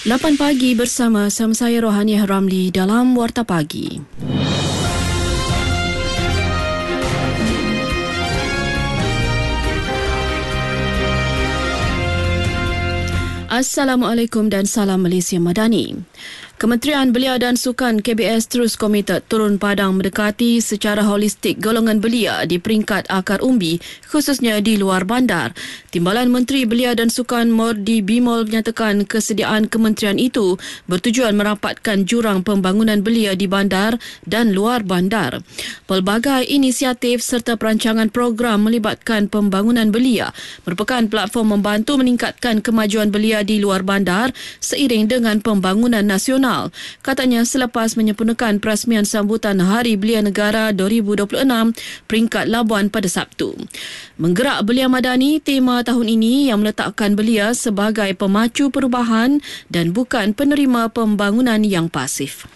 8 pagi bersama saya Rohaniah Ramli dalam Warta Pagi. Assalamualaikum dan salam Malaysia Madani. Kementerian Belia dan Sukan KBS terus komited turun padang mendekati secara holistik golongan belia di peringkat akar umbi, khususnya di luar bandar. Timbalan Menteri Belia dan Sukan Mordi Bimol menyatakan kesediaan kementerian itu bertujuan merapatkan jurang pembangunan belia di bandar dan luar bandar. Pelbagai inisiatif serta perancangan program melibatkan pembangunan belia merupakan platform membantu meningkatkan kemajuan belia di luar bandar seiring dengan pembangunan nasional. Katanya selepas menyempurnakan perasmian sambutan Hari Belia Negara 2026 peringkat Labuan pada Sabtu. Menggerak Belia Madani, tema tahun ini yang meletakkan belia sebagai pemacu perubahan dan bukan penerima pembangunan yang pasif.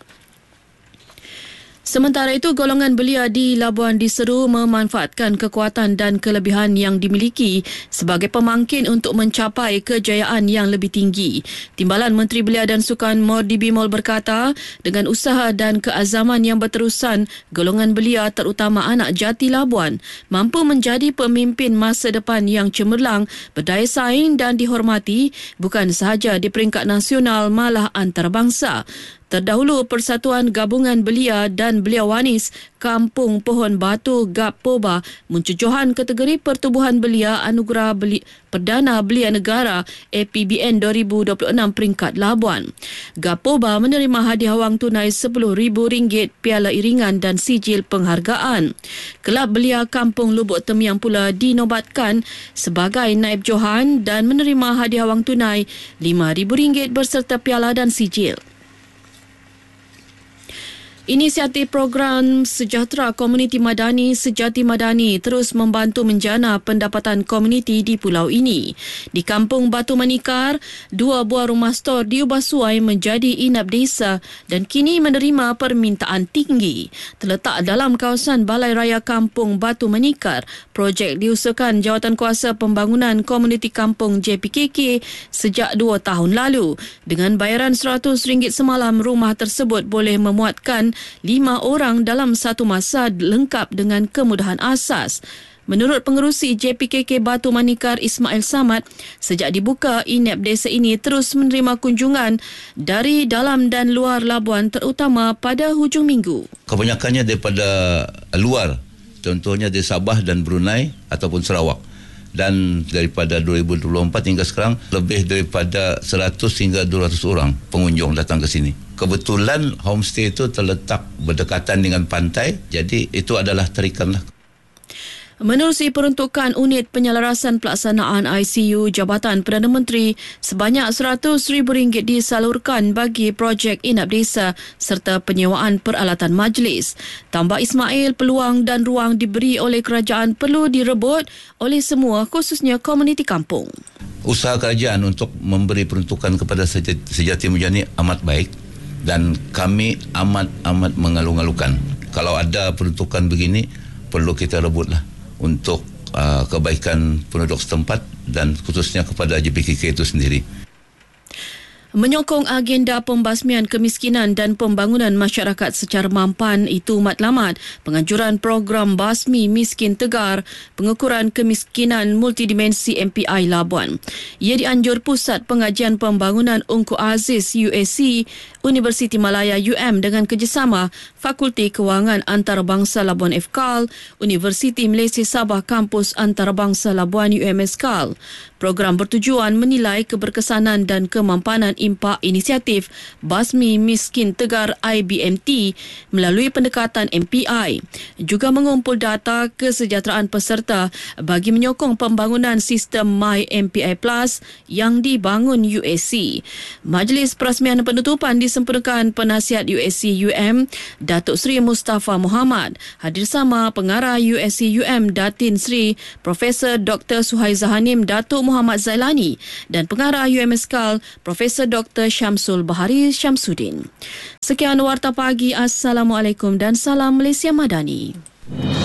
Sementara itu, golongan belia di Labuan diseru memanfaatkan kekuatan dan kelebihan yang dimiliki sebagai pemangkin untuk mencapai kejayaan yang lebih tinggi. Timbalan Menteri Belia dan Sukan Mordi Bimol berkata, dengan usaha dan keazaman yang berterusan, golongan belia terutama anak jati Labuan mampu menjadi pemimpin masa depan yang cemerlang, berdaya saing dan dihormati bukan sahaja di peringkat nasional malah antarabangsa. Terdahulu, Persatuan Gabungan Belia dan Belia Wanis Kampung Pohon Batu Gapoba mencucuhan kategori pertubuhan belia Anugerah Perdana Belia Negara APBN 2026 peringkat Labuan. Gapoba menerima hadiah wang tunai RM10,000, piala iringan dan sijil penghargaan. Kelab Belia Kampung Lubuk Temiang pula dinobatkan sebagai naib johan dan menerima hadiah wang tunai RM5,000 berserta piala dan sijil. Inisiatif program Sejahtera Komuniti Madani Sejati Madani terus membantu menjana pendapatan komuniti di pulau ini. Di Kampung Batu Manikar, 2 buah rumah stor diubah suai menjadi inap desa dan kini menerima permintaan tinggi. Terletak dalam kawasan Balai Raya Kampung Batu Manikar, projek diusahakan Jawatankuasa Pembangunan Komuniti Kampung JPKK sejak 2 tahun lalu. Dengan bayaran RM100 semalam, rumah tersebut boleh memuatkan 5 orang dalam satu masa lengkap dengan kemudahan asas. Menurut pengerusi JPKK Batu Manikar Ismail Samad, sejak dibuka, inap desa ini terus menerima kunjungan dari dalam dan luar Labuan terutama pada hujung minggu. Kebanyakannya daripada luar, contohnya dari Sabah dan Brunei ataupun Sarawak. Dan daripada 2024 hingga sekarang lebih daripada 100 hingga 200 orang pengunjung datang ke sini. Kebetulan homestay itu terletak berdekatan dengan pantai, jadi itu adalah tarikanlah. Menerusi peruntukan unit penyelarasan pelaksanaan ICU Jabatan Perdana Menteri, sebanyak RM100,000 disalurkan bagi projek inap desa serta penyewaan peralatan majlis. Tambah Ismail, peluang dan ruang diberi oleh kerajaan perlu direbut oleh semua, khususnya komuniti kampung. Usaha kerajaan untuk memberi peruntukan kepada Sejati Madani amat baik dan kami amat mengalu-alukan. Kalau ada peruntukan begini, perlu kita rebutlah untuk kebaikan penduduk setempat dan khususnya kepada JPKK itu sendiri. Menyokong agenda pembasmian kemiskinan dan pembangunan masyarakat secara mampan itu matlamat penganjuran program Basmi Miskin Tegar, pengukuran kemiskinan multidimensi MPI Labuan. Ia dianjur Pusat Pengajian Pembangunan Ungku Aziz UAC, Universiti Malaya UM dengan kerjasama Fakulti Kewangan Antarabangsa Labuan FKAL, Universiti Malaysia Sabah Kampus Antarabangsa Labuan UMSKAL. Program bertujuan menilai keberkesanan dan kemampanan impak inisiatif Basmi Miskin Tegar IBMT melalui pendekatan MPI. Juga mengumpul data kesejahteraan peserta bagi menyokong pembangunan sistem My MPI Plus yang dibangun UAC. Majlis Perasmian Penutupan disempurnakan Penasihat UAC UM Datuk Seri Mustafa Muhammad. Hadir sama Pengarah UAC UM Datin Seri Profesor Dr. Suhaiza Hanim Datuk Muhammad Zailani dan Pengarah UMSKAL Profesor Dr. Syamsul Bahari Syamsuddin. Sekian Warta Pagi. Assalamualaikum dan salam Malaysia Madani.